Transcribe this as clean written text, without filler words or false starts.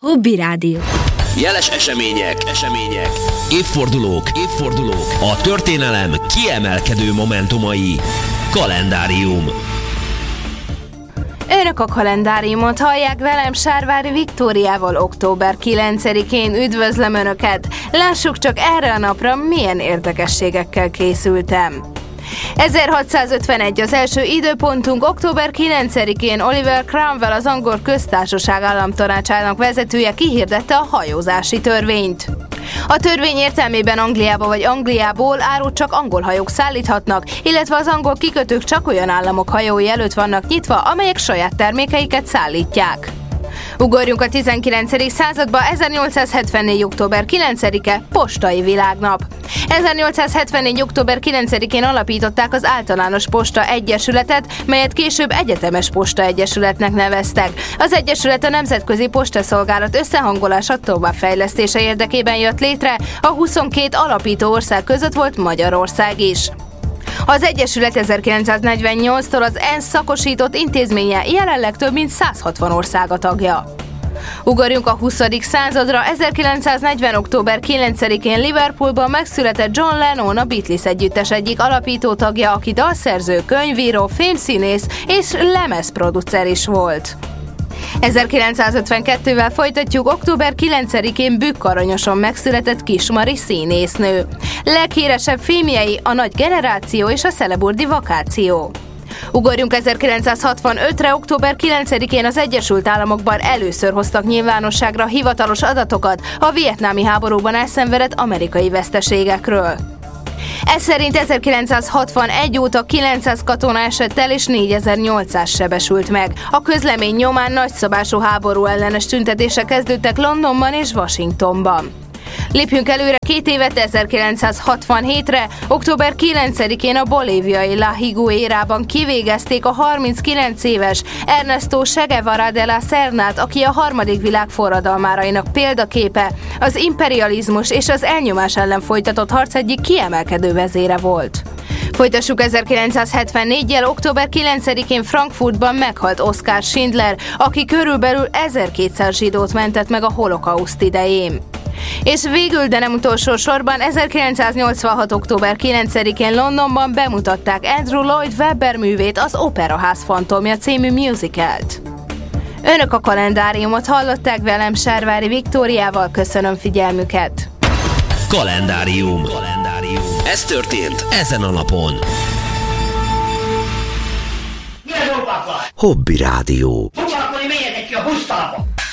Hobby Rádió. Jeles események, évfordulók, a történelem kiemelkedő momentumai. Kalendárium. Önök a kalendáriumot hallják, velem Sárvári Viktóriával. Október 9-én üdvözlöm Önöket! Lássuk csak erre a napra, milyen érdekességekkel készültem. 1651 az első időpontunk, október 9-én Oliver Cromwell, az angol köztársaság államtanácsának vezetője kihirdette a hajózási törvényt. A törvény értelmében Angliába vagy Angliából árut csak angol hajók szállíthatnak, illetve az angol kikötők csak olyan államok hajói előtt vannak nyitva, amelyek saját termékeiket szállítják. Ugorjunk a 19. századba, 1874. október 9-e, postai világnap. 1874. október 9-én alapították az Általános Posta Egyesületet, melyet később Egyetemes Posta Egyesületnek neveztek. Az egyesület a nemzetközi postaszolgálat összehangolása továbbfejlesztése érdekében jött létre, a 22 alapító ország között volt Magyarország is. Az Egyesület 1948-tól az ENSZ szakosított intézménye, jelenleg több mint 160 ország a tagja. Ugorjunk a 20. századra, 1940. október 9-én Liverpoolban megszületett John Lennon, a Beatles együttes egyik alapító tagja, aki dalszerző, könyvíró, filmszínész és lemezproducer is volt. 1952-vel folytatjuk, október 9-én Bükk-Aranyoson megszületett Kis-Mari színésznő. Leghíresebb filmjei a Nagy generáció és a Szeleburdi vakáció. Ugorjunk 1965-re, október 9-én az Egyesült Államokban először hoztak nyilvánosságra hivatalos adatokat a vietnámi háborúban elszenvedett amerikai veszteségekről. Ez szerint 1961 óta 900 katona esett el és 4800 sebesült meg. A közlemény nyomán nagyszabású háború ellenes tüntetések kezdődtek Londonban és Washingtonban. Lépjünk előre 2 évet, 1967-re, október 9-én a bolíviai La Higuerában kivégezték a 39 éves Ernesto Che Guevara de la Sernát, aki a harmadik világ forradalmárainak példaképe, az imperializmus és az elnyomás ellen folytatott harc egyik kiemelkedő vezére volt. Folytassuk 1974-jel, október 9-én Frankfurtban meghalt Oskar Schindler, aki körülbelül 1200 zsidót mentett meg a holokauszt idején. És végül, de nem utolsó sorban, 1986. október 9-én Londonban bemutatták Andrew Lloyd Webber művét, az Operaház fantomja című musicalt. Önök a kalendáriumot hallották, velem Sárvári Viktóriával, köszönöm figyelmüket! Kalendárium. Ez történt ezen a napon. Hobby Rádió.